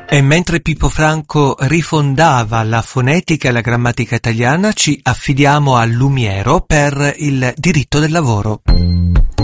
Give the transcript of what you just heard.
E mentre Pippo Franco rifondava la fonetica e la grammatica italiana, ci affidiamo a Lumiero per il diritto del lavoro.